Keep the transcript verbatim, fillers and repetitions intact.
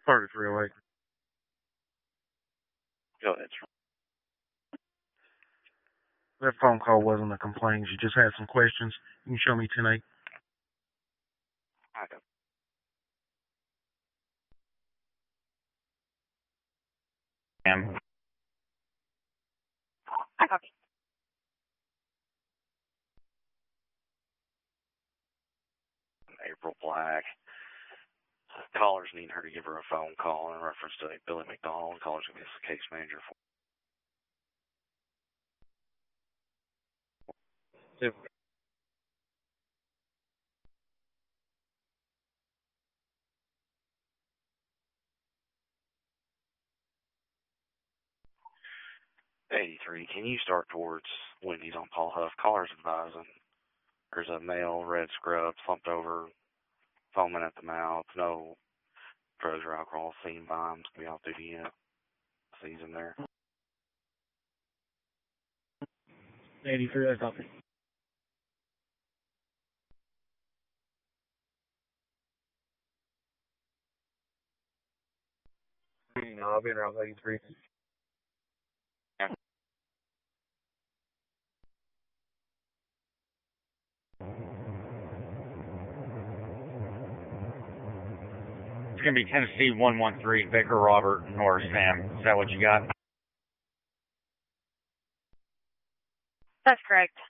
thirty-three oh eight. Go ahead, sir. That phone call wasn't a complaint. You just had some questions. You can show me ten eight. I got Ma'am. I copy. April Black. Callers need her to give her a phone call in reference to Billy McDonald. Callers going to be the case manager for. Yep. eighty-three. Can you start towards Wendy's on Paul Huff? Callers advising there's a male red scrub slumped over, foaming at the mouth, no drugs or alcohol, seen bombs, be off duty yet. Season there. eighty-three, I copy. No, I'll be around eighty-three. It's going to be Tennessee one one three, Baker Robert, Norris Sam. Is that what you got? That's correct.